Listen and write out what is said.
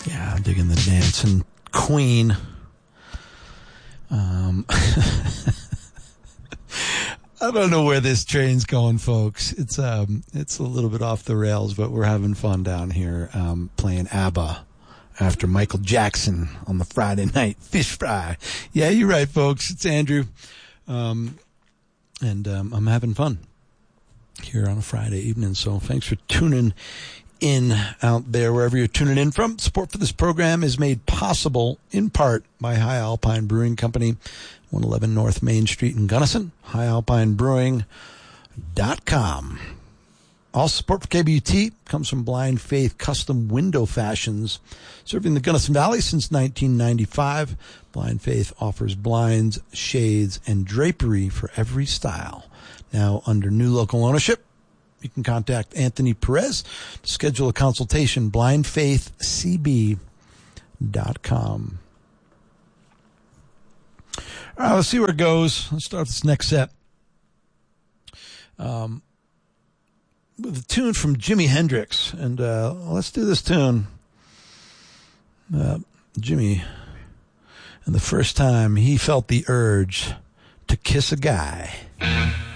Yeah, digging the dancing queen. I don't know where this train's going, folks. It's a little bit off the rails, but we're having fun down here, playing ABBA after Michael Jackson on the Friday night fish fry. Yeah, you're right, folks. It's Andrew. And I'm having fun here on a Friday evening. So thanks for tuning in out there, wherever you're tuning in from. Support for this program is made possible in part by High Alpine Brewing Company, 111 North Main Street in Gunnison, highalpinebrewing.com. All support for KBUT comes from Blind Faith Custom Window Fashions. Serving the Gunnison Valley since 1995, Blind Faith offers blinds, shades, and drapery for every style. Now under new local ownership, you can contact Anthony Perez to schedule a consultation, blindfaithcb.com. All right, let's see where it goes. Let's start this next set. With a tune from Jimi Hendrix. And let's do this tune. Jimmy, and the first time he felt the urge to kiss a guy.